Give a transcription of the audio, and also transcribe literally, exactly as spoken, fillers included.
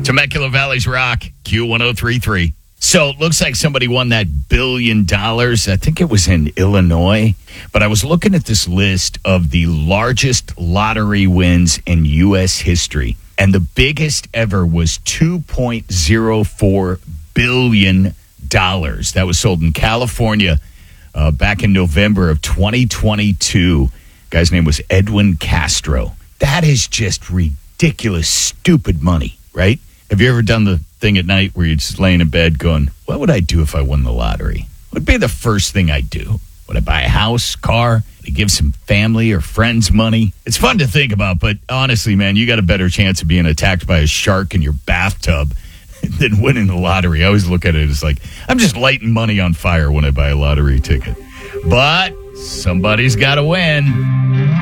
Temecula Valley's Rock, Q one oh three point three. So it looks like somebody won that billion dollars. I think it was in Illinois. But I was looking at this list of the largest lottery wins in U S history. And the biggest ever was two point oh four billion dollars. That was sold in California uh, back in November of twenty twenty-two. Guy's name was Edwin Castro. That is just ridiculous, stupid money, right? Have you ever done the thing at night where you're just laying in bed going, what would I do if I won the lottery? What would be the first thing I'd do? Would I buy a house, car? Would I give some family or friends money? It's fun to think about, but honestly, man, you got a better chance of being attacked by a shark in your bathtub than winning the lottery. I always look at it as like, I'm just lighting money on fire when I buy a lottery ticket. But somebody's got to win.